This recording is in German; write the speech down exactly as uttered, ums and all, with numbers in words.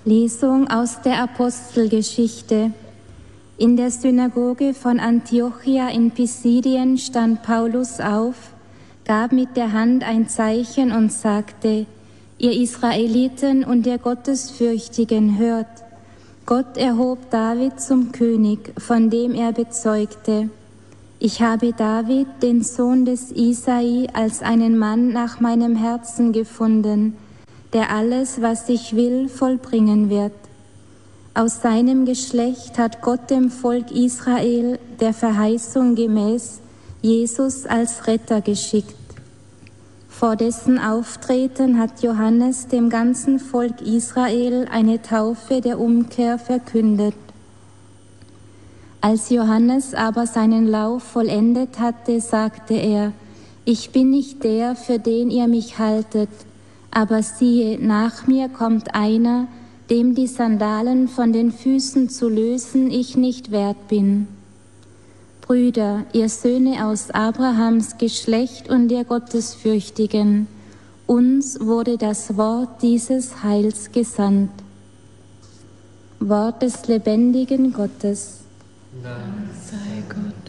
Lesung aus der Apostelgeschichte. In der Synagoge von Antiochia in Pisidien stand Paulus auf, gab mit der Hand ein Zeichen und sagte: Ihr Israeliten und ihr Gottesfürchtigen, hört! Gott erhob David zum König, von dem er bezeugte: Ich habe David, den Sohn des Isai, als einen Mann nach meinem Herzen gefunden, der alles, was ich will, vollbringen wird. Aus seinem Geschlecht hat Gott dem Volk Israel der Verheißung gemäß Jesus als Retter geschickt. Vor dessen Auftreten hat Johannes dem ganzen Volk Israel eine Taufe der Umkehr verkündet. Als Johannes aber seinen Lauf vollendet hatte, sagte er: Ich bin nicht der, für den ihr mich haltet, aber siehe, nach mir kommt einer, dem die Sandalen von den Füßen zu lösen ich nicht wert bin. Brüder, ihr Söhne aus Abrahams Geschlecht und ihr Gottesfürchtigen, uns wurde das Wort dieses Heils gesandt. Wort des lebendigen Gottes. Dank sei Gott.